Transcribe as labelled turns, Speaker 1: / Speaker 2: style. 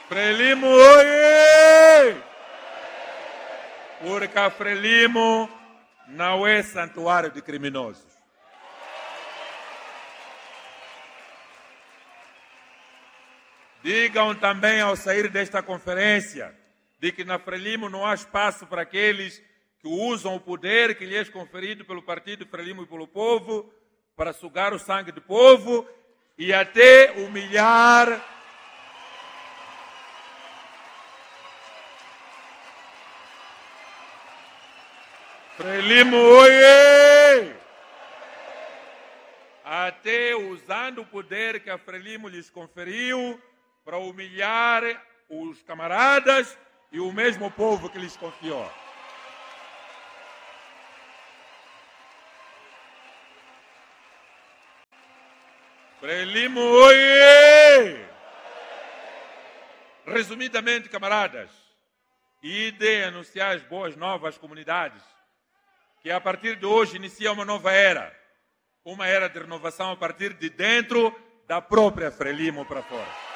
Speaker 1: Frelimo, oiê! Porque a Frelimo não é santuário de criminosos. Digam também ao sair desta conferência de que na Frelimo não há espaço para aqueles que usam o poder que lhes é conferido pelo Partido Frelimo e pelo povo para sugar o sangue do povo e até humilhar Frelimo, oiê! Até usando o poder que a Frelimo lhes conferiu para humilhar os camaradas e o mesmo povo que lhes confiou. Frelimo, oiê! Resumidamente, camaradas, ide anunciar as boas novas às comunidades, que a partir de hoje inicia uma nova era. Uma era de renovação a partir de dentro da própria Frelimo para fora.